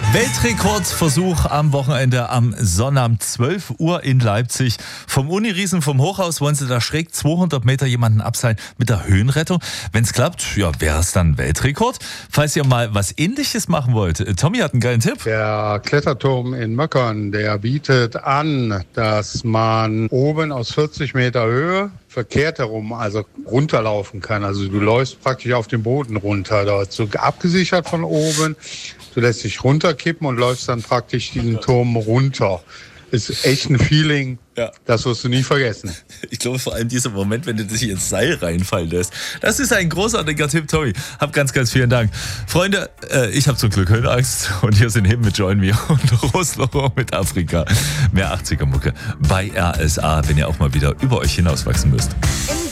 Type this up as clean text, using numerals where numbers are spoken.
Weltrekordversuch am Wochenende am Sonnabend 12 Uhr in Leipzig. Vom Uniriesen, vom Hochhaus wollen sie da schräg 200 Meter jemanden abseilen mit der Höhenrettung. Wenn es klappt, ja, wäre es dann Weltrekord. Falls ihr mal was Ähnliches machen wollt, Tommy hat einen geilen Tipp. Der Kletterturm in Möckern, der bietet an, dass man oben aus 40 Meter Höhe verkehrt herum, also runterlaufen kann. Also du läufst praktisch auf den Boden runter, dort so abgesichert von oben. Du lässt dich runterkippen und läufst dann praktisch diesen Turm runter. Ist echt ein Feeling, ja. Das wirst du nie vergessen. Ich glaube vor allem dieser Moment, wenn du dich ins Seil reinfallen lässt. Das ist ein großartiger Tipp, Tommy. Hab ganz, ganz vielen Dank. Freunde, ich habe zum Glück Höhenangst und hier sind Heben mit Join Me und Roslo mit Afrika. Mehr 80er Mucke bei RSA, wenn ihr auch mal wieder über euch hinauswachsen müsst.